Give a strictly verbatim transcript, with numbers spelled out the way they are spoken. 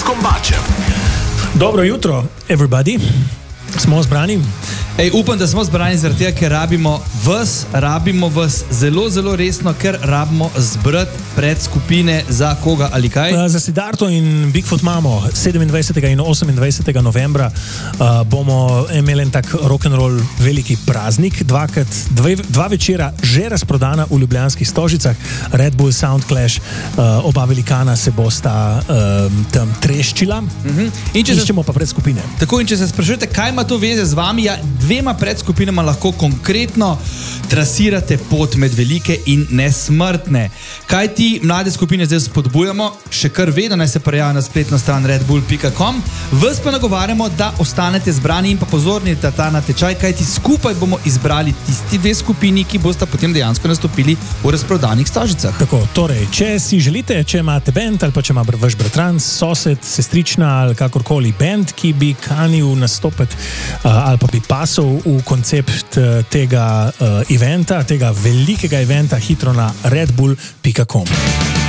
Kompačem. Dobro jutro, everybody. Smo zbrani? Ej, upam, da smo zbrani zaradi tega, ker rabimo vas, rabimo vas zelo, zelo resno, ker rabimo zbrati pred skupine za koga ali kaj. Uh, za Siddharto in Bigfoot Mamo sedemindvajsetega in osemindvajsetega novembra uh, bomo imeli en tak rock'n'roll veliki praznik. Dvakrat, dve, dva večera že razprodana v ljubljanskih Stožicah. Red Bull, Soundclash, uh, oba velikana se bosta uh, tam treščila. Uh-huh. In če Iščemo se, pa pred skupine. tako in če se sprašujete, kaj ima to veze z vami, ja, dvema predskupinama lahko konkretno trasirate pot med velike in nesmrtne. Kaj ti mlade skupine zdaj spodbujamo? Še kar vedno naj se prijavijo na spletno stran redbull pika com. Vas pa nagovarjamo, da ostanete zbrani in pa pozorni na ta natečaj, kaj ti skupaj bomo izbrali tisti dve skupini, ki bosta potem dejansko nastopili v razprodanih Stožicah. Tako, torej, če si želite, če imate band ali pa če ima vaš bratranc, sosed, sestrična ali kakorkoli band, ki bi kanil nastopiti uh, ali pa bi pasal v koncept uh, tega uh, eventa, tega velikega eventa, hitro na redbull pika com.